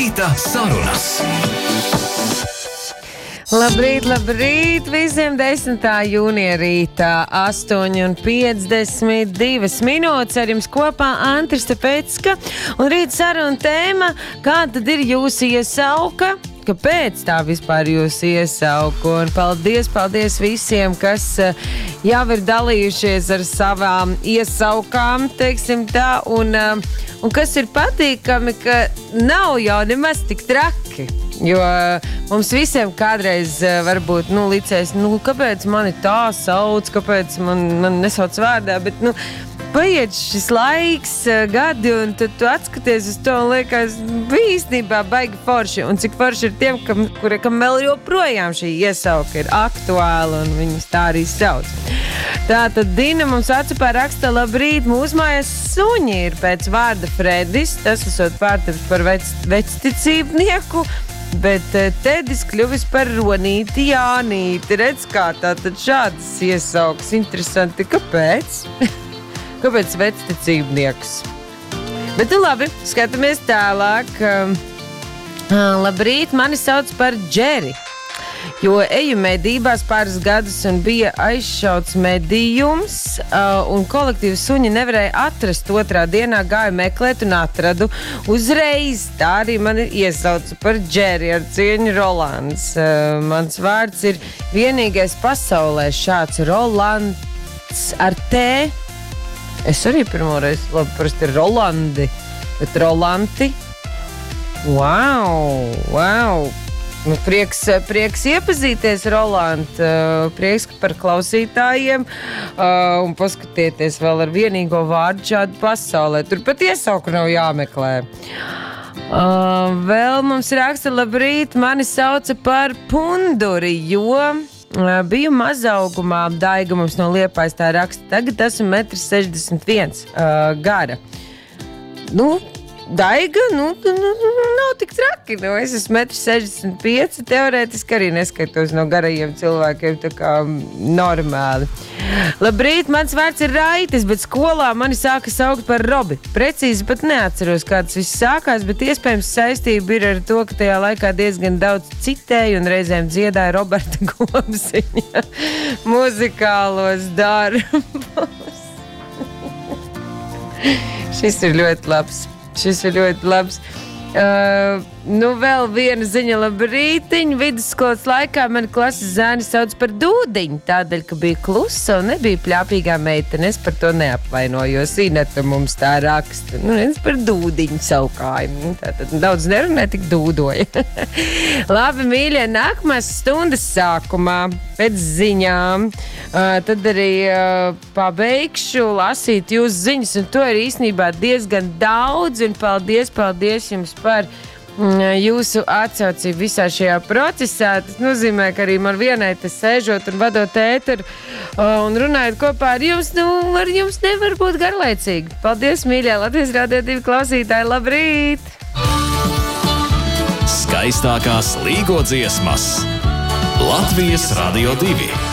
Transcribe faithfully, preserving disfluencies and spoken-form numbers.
Rīta sarunas. Labrīt, labrīt visiem desmitā jūnija rītā, astoņi un piecdesmit divas minūtes ar jums kopā Antris Tepecka un rīt saruna tēma, kāda tad ir jūsu iesauka, kāpēc tā vispār jūs iesauku, un paldies, paldies visiem, kas jau ir dalījušies ar savām iesaukām, teiksim tā, un, un kas ir patīkami, ka nav jau nemaz tik traki. Jo mums visiem kādreiz varbūt, nu, licēs, nu, kāpēc mani tā sauc, kāpēc man, man nesauc vārdā, bet, nu, paiet šis laiks, gadi, un tad tu atskaties uz to un liekas, bija īstenībā baigi forši, un cik forši ir tiem, kam, kuri, kam vēl joprojām šī iesauka ir aktuāla, un viņus tā arī sauc. Tātad Dina mums Atsupā raksta, labrīt, mūsu mājas suņi ir pēc vārda Fredis, tas esot pārtaps par vec, vecticībnieku, bet Tedis kļuvis par Ronīti Jānīti. Redz, kā tātad šādas iesaukas. Interesanti, kāpēc? Kāpēc vecticībnieks? Bet nu labi, skatāmies tālāk. Labrīt, mani sauc par Džeri, jo eju medībās pāris gadus un bija aizšauts medījums, uh, un kolektīvas suņi nevarēja atrast otrā dienā, gāju meklēt un atradu uzreiz. Tā arī mani iesauca par Džeri ar cieņu Rolands. Uh, mans vārds ir vienīgais pasaulē šāds Rolands ar T. Es arī pirmoreiz, labi, parasti ir Rolandi, bet Rolanti. Wow, wow. Nu, prieks, prieks iepazīties, Roland, prieks par klausītājiem un paskatieties vēl ar vienīgo vārdu šādu pasaulē. Tur pat iesauku nav jāmeklē. Vēl mums raksta, labrīt, mani sauca par Punduri, jo biju mazaugumā, Daiga mums no Liepājas tā raksta, tagad esmu metrs sešdesmit viens gara. Nu, Daiga, nu, nu, nu, nav tik traki, nu, es esmu metrs sešdesmit pieci, teorētiski arī neskaitos no garajiem cilvēkiem, tā kā normāli. Labrīt, mans vārds ir Raitis, bet skolā mani sāka saukt par Robi. Precīzi pat neatceros, kā tas viss sākās, bet iespējams saistība ir ar to, ka tajā laikā diezgan daudz citēju un reizēm dziedāja Roberta Gobziņa muzikālos darbus. Šis ir ļoti labs. Šis ir ļoti labs. Uh, nu, vēl viena ziņa, labrītiņa. Vidusskolas laikā mani klases zēni sauc par Dūdiņu, tādēļ, ka bija klusa un nebija pļāpīgā meitene. Es par to neapvainojos. Ineta mums tā raksta. Nu, viens par Dūdiņu saukājumu. Tātad daudz nerunē, tik dūdoja. Labi, mīļie, nākamās stundas sākumā, pēc ziņām, uh, tad arī uh, pabeigšu lasīt jūsu ziņas, un to ir īstenībā diezgan daudz, un paldies, paldies jums par jūsu atsaucību visā šajā procesā. Tas nozīmē, ka arī man vienai te sēžot un vadot ēteru un runājot kopā ar jums, nu, ar jums nevar būt garlaicīgi. Paldies, mīļā Latvijas Radio divi klausītāji, labrīt! Skaistākās līgo dziesmas Latvijas Radio divi.